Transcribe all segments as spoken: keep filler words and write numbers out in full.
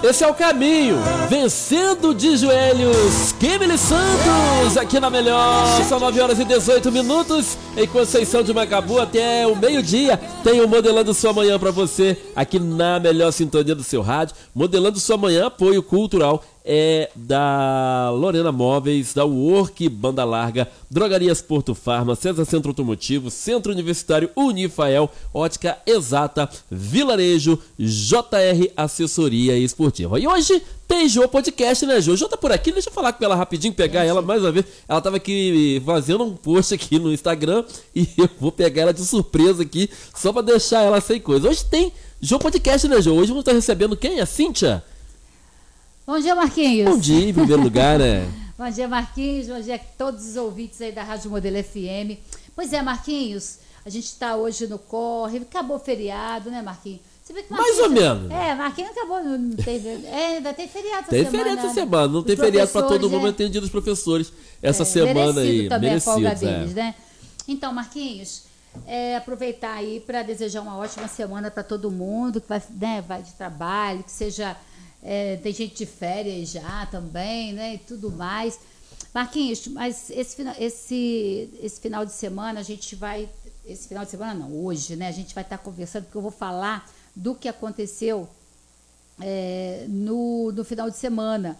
Esse é o caminho, vencendo de joelhos, Kemily Santos, aqui na Melhor. São nove horas e dezoito minutos, em Conceição de Macabu, até o meio-dia. Tem o Modelando Sua Manhã pra você, aqui na melhor sintonia do seu rádio. Modelando Sua Manhã, apoio cultural é da Lorena Móveis, da Work, Banda Larga, Drogarias Porto Farma, César Centro Automotivo, Centro Universitário Unifael, Ótica Exata, Vilarejo, J R Assessoria Esportiva. E hoje tem Jô Podcast, né, Jô? Jô tá por aqui, deixa eu falar com ela rapidinho, pegar ela mais uma vez. Ela tava aqui fazendo um post aqui no Instagram e eu vou pegar ela de surpresa aqui, só pra deixar ela sem coisa. Hoje tem Jô Podcast, né, Jô? Hoje vamos estar recebendo quem? A Cíntia? Bom dia, Marquinhos. Bom dia, em primeiro lugar, né? Bom dia, Marquinhos. Bom dia a todos os ouvintes aí da Rádio Modelo F M. Pois é, Marquinhos, a gente está hoje no corre, acabou o feriado, né, Marquinhos? Você vê que Mais ou menos. É, Marquinhos acabou, não teve, é, ainda tem feriado essa tem semana. Tem feriado essa semana, não tem feriado para todo mundo, é, mas tem dia dos professores essa é, semana aí. Também merecido a folga é. deles, né? Então, Marquinhos, é, aproveitar aí para desejar uma ótima semana para todo mundo, que vai, né, vai de trabalho, que seja... É, tem gente de férias já também, né, e tudo mais. Marquinhos, mas esse, esse, esse final de semana a gente vai, esse final de semana não, hoje, né, a gente vai estar conversando, porque eu vou falar do que aconteceu é, no, no final de semana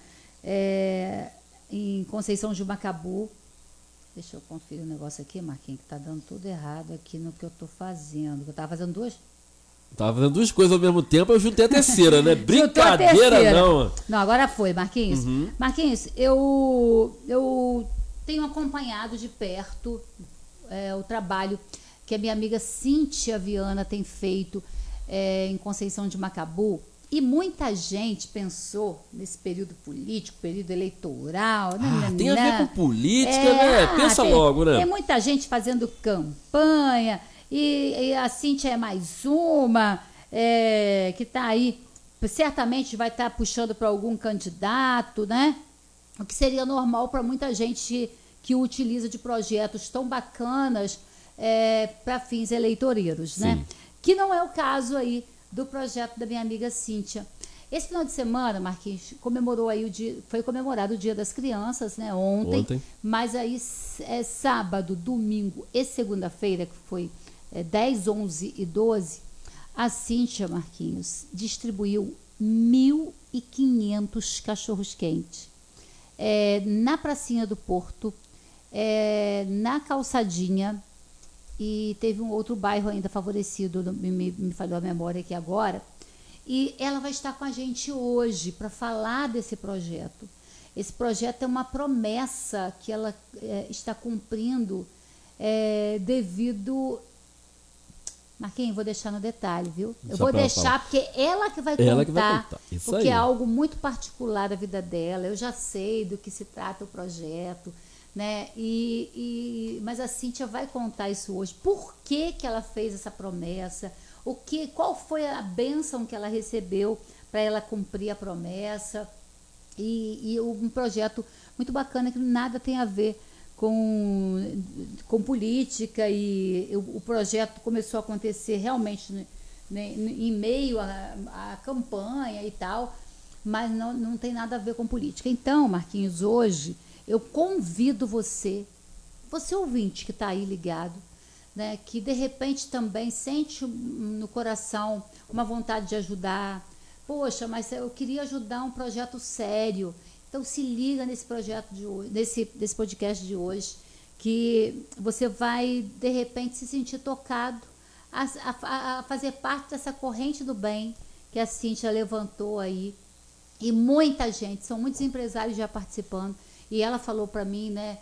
é, em Conceição de Macabu. Deixa eu conferir um negócio aqui, Marquinhos, que tá dando tudo errado aqui no que eu tô fazendo. Eu tava fazendo duas... Tava fazendo duas coisas ao mesmo tempo, eu juntei a terceira, né? Brincadeira terceira. não. Não, agora foi, Marquinhos. Uhum. Marquinhos, eu, eu tenho acompanhado de perto é, o trabalho que a minha amiga Cíntia Viana tem feito é, em Conceição de Macabu. E muita gente pensou nesse período político, período eleitoral. Ah, né, tem a ver com política, é, né? Pensa tem, logo, né? Tem muita gente fazendo campanha. E, e a Cíntia é mais uma, é, que está aí, certamente vai estar tá puxando para algum candidato, né? O que seria normal para muita gente que utiliza de projetos tão bacanas é, para fins eleitoreiros, né? Que não é o caso aí do projeto da minha amiga Cíntia. Esse final de semana, Marquinhos, comemorou aí o dia, foi comemorado o Dia das Crianças, né? Ontem, Ontem. Mas aí é sábado, domingo e segunda-feira, que foi É, dez, onze e doze, a Cíntia, Marquinhos, distribuiu mil e quinhentos cachorros-quentes é, na Pracinha do Porto, é, na Calçadinha, e teve um outro bairro ainda favorecido, me, me, me falhou a memória aqui agora, e ela vai estar com a gente hoje para falar desse projeto. Esse projeto é uma promessa que ela é, está cumprindo é, devido... Marquinhos, vou deixar no detalhe, viu? Eu Só vou deixar, falar. Porque ela que vai ela contar, que vai contar. Isso porque aí. é algo muito particular da vida dela. Eu já sei do que se trata o projeto, né? E, e, mas a Cíntia vai contar isso hoje. Por que que ela fez essa promessa? O que, qual foi a bênção que ela recebeu para ela cumprir a promessa? E, e um projeto muito bacana que nada tem a ver Com, com política, e o, o projeto começou a acontecer realmente né, em meio à campanha e tal, mas não, não tem nada a ver com política. Então, Marquinhos, hoje eu convido você, você ouvinte que está aí ligado, né, que de repente também sente no coração uma vontade de ajudar. Poxa, mas eu queria ajudar um projeto sério. Então se liga nesse projeto de hoje, nesse, nesse podcast de hoje, que você vai, de repente, se sentir tocado a, a, a fazer parte dessa corrente do bem que a Cíntia levantou aí. E muita gente, são muitos empresários já participando. E ela falou para mim, né,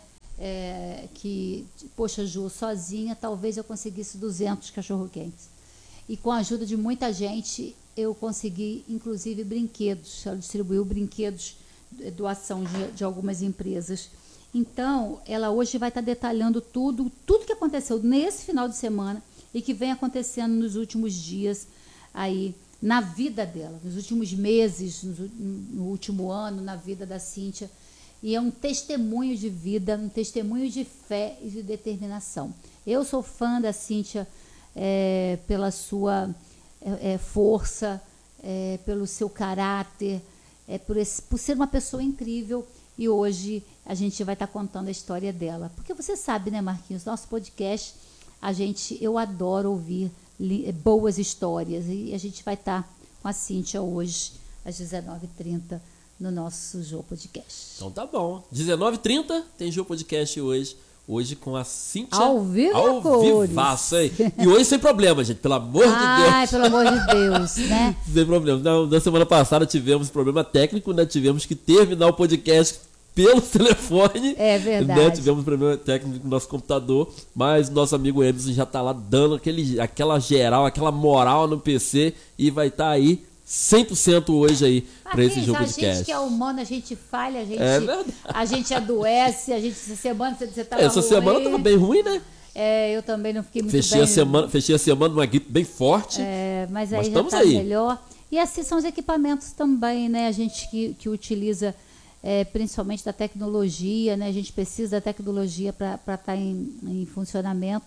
é, que, poxa, Ju, sozinha talvez eu conseguisse duzentos cachorro-quentes. E com a ajuda de muita gente, eu consegui, inclusive, brinquedos. Ela distribuiu brinquedos, doação de, de algumas empresas. Então, ela hoje vai estar detalhando tudo, tudo que aconteceu nesse final de semana e que vem acontecendo nos últimos dias aí na vida dela, nos últimos meses, no, no último ano, na vida da Cíntia. E é um testemunho de vida, um testemunho de fé e de determinação. Eu sou fã da Cíntia é, pela sua é, força, é, pelo seu caráter, é, por, esse, por ser uma pessoa incrível, e hoje a gente vai estar contando a história dela. Porque você sabe, né, Marquinhos, nosso podcast, a gente, eu adoro ouvir li, boas histórias, e a gente vai estar com a Cíntia hoje, às dezenove e trinta, no nosso Jô Podcast. Então tá bom. dezenove e trinta tem Jô Podcast hoje. Hoje com a Cíntia. Ao vivo, Ao vivaço, hein? E hoje sem problema, gente. Pelo amor Ai, de Deus. Ai, pelo amor de Deus, né? Sem problema. Na, na semana passada tivemos problema técnico, né? Tivemos que terminar o podcast pelo telefone. É verdade. Né? Tivemos problema técnico no nosso computador. Mas nosso amigo Emerson já tá lá dando aquele, aquela geral, aquela moral no P C. E vai estar tá aí cem por cento hoje aí para esse Jô Podcast. A gente que é humano, a gente falha, a gente, é a gente adoece, a gente, essa semana você tava Essa ruim. semana tava bem ruim, né? É, eu também não fiquei muito fechei bem. A semana, fechei a semana numa gripe bem forte. É, mas aí mas já tá aí. melhor. E assim são os equipamentos também, né? A gente que, que utiliza é, principalmente da tecnologia, né? A gente precisa da tecnologia para estar tá em, em funcionamento.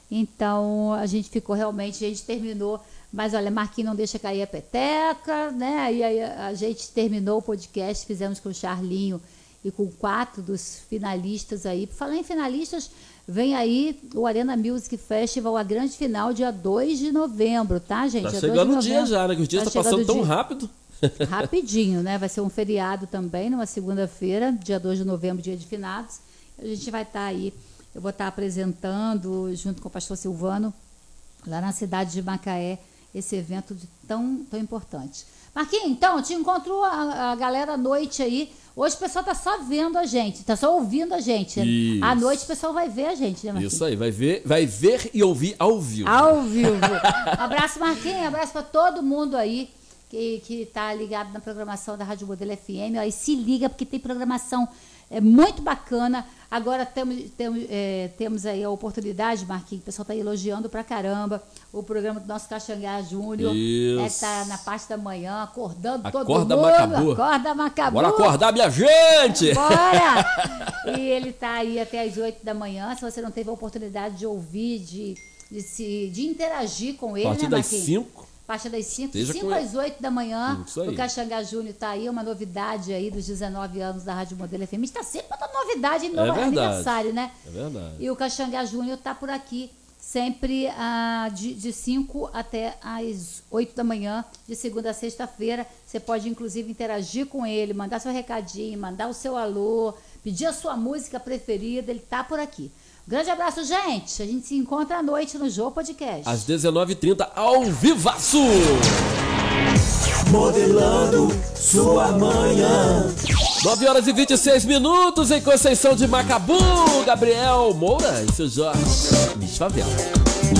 Então, a gente ficou realmente, a gente terminou... Mas olha, Marquinhos não deixa cair a peteca, né? E aí a gente terminou o podcast, fizemos com o Charlinho e com quatro dos finalistas aí. Por falar em finalistas, vem aí o Arena Music Festival, a grande final, dia dois de novembro, tá, gente? Tá dia chegando o dia já, né? Que os dias tá, tá passando tão dia. rápido. Rapidinho, né? Vai ser um feriado também, numa segunda-feira, dia dois de novembro, dia de finados. A gente vai estar tá aí, eu vou estar tá apresentando, junto com o pastor Silvano, lá na cidade de Macaé, esse evento de tão, tão importante. Marquinhos, então, te encontrou a, a galera à noite aí. Hoje o pessoal tá só vendo a gente, tá só ouvindo a gente. Isso. À noite o pessoal vai ver a gente, né, Marquinhos? Isso aí, vai ver, vai ver e ouvir ao vivo. Ao vivo. Abraço, Marquinhos, abraço para todo mundo aí que, que tá ligado na programação da Rádio Modelo F M. Aí se liga, porque tem programação é, muito bacana. Agora temos, temos, é, temos aí a oportunidade, Marquinhos, o pessoal está elogiando pra caramba o programa do nosso Caxangá Júnior. É, tá na parte da manhã, acordando Acorda todo mundo. Macabu. Acorda Macabu. Bora acordar, minha gente! Bora! E ele está aí até as oito da manhã. Se você não teve a oportunidade de ouvir, de, de, se, de interagir com ele, a partir né, das Marquinhos? cinco. A partir das cinco, Seja cinco com às oito da manhã, o Caxangá Júnior está aí, uma novidade aí dos dezenove anos da Rádio Modelo F M. Está sempre botando novidade em novo é aniversário, né? É verdade. E o Caxangá Júnior está por aqui, sempre ah, de cinco até às oito da manhã, de segunda a sexta-feira. Você pode, inclusive, interagir com ele, mandar seu recadinho, mandar o seu alô, pedir a sua música preferida, ele está por aqui. Grande abraço, gente. A gente se encontra à noite no Jô Podcast. Às dezenove e trinta, ao vivaço! Modelando sua manhã. nove horas e vinte e seis minutos em Conceição de Macabu. Gabriel Moura e seu Jorge Miss Favela.